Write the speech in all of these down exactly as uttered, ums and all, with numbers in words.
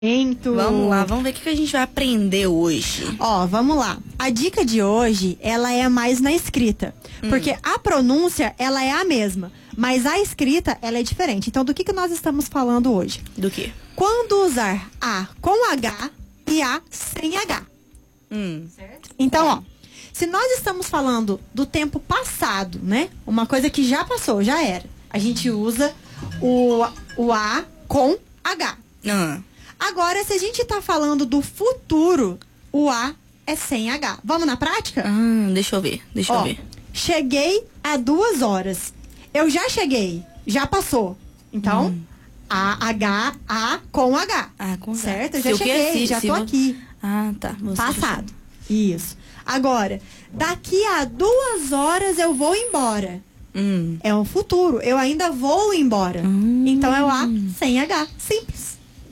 Vamos lá, vamos ver o que a gente vai aprender hoje. Ó, vamos lá. A dica de hoje, ela é mais na escrita. Hum. Porque a pronúncia, ela é a mesma. Mas a escrita, ela é diferente. Então, do que, que nós estamos falando hoje? Do quê? Quando usar A com H e A sem H. Hum. Certo? Então, ó. Se nós estamos falando do tempo passado, né? Uma coisa que já passou, já era. A gente usa o, o A com H. Ah. Agora, se a gente tá falando do futuro, o A é sem H. Vamos na prática? Ah, deixa eu ver, deixa Ó, eu ver. Cheguei há duas horas. Eu já cheguei, já passou. Então, hum. A, H, A com H. Ah, com H. Certo? Eu já se cheguei, se, já se tô vo... aqui. Ah, tá. Você Passado. Isso. Agora, daqui a duas horas eu vou embora. Hum. É um futuro. Eu ainda vou embora. Hum. Então é o A sem H. Simples.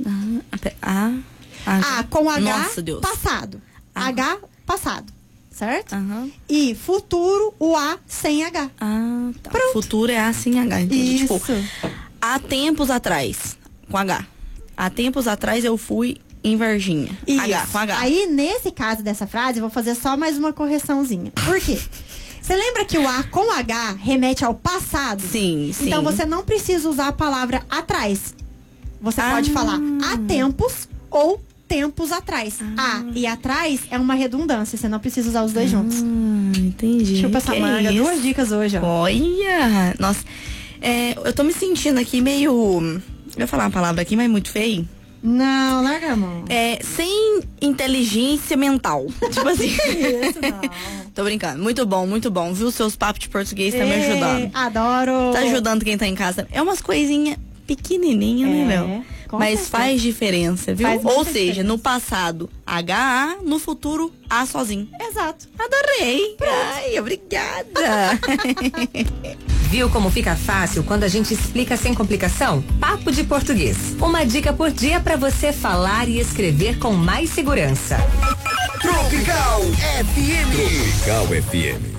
Ah, A com H, Nossa, Deus. passado. Ah. H, passado. Certo? Uhum. E futuro, o A sem H. Ah, tá. Pronto. Futuro é A sem H. Entendi. Isso. Tipo, há tempos atrás, com H. Há tempos atrás eu fui em Varginha. Isso. H, com H. Aí, nesse caso dessa frase, eu vou fazer só mais uma correçãozinha. Por quê? Você lembra que o A com H remete ao passado? Sim, sim. Então você não precisa usar a palavra atrás. Você ah. pode falar há tempos ou tempos atrás. Ah. A e atrás é uma redundância. Você não precisa usar os dois ah, juntos. Entendi. Chupa essa que manga. É Duas dicas hoje, ó. Olha! Nossa, é, eu tô me sentindo aqui meio... Eu ia falar uma palavra aqui, mas muito feia. Não, larga a mão. É, sem inteligência mental. Tipo assim. Isso, não. Tô brincando. Muito bom, muito bom. Viu? Seus papos de português tá me ajudando. Adoro. Tá ajudando quem tá em casa. É umas coisinhas pequenininhas, é, né, meu? Mas certeza. faz diferença, viu? Faz Ou muita seja, diferença. no passado, H A, no futuro, A sozinho. Exato. Adorei. Ai, obrigada. Viu como fica fácil quando a gente explica sem complicação? Papo de Português. Uma dica por dia para você falar e escrever com mais segurança. Tropical F M. Tropical F M.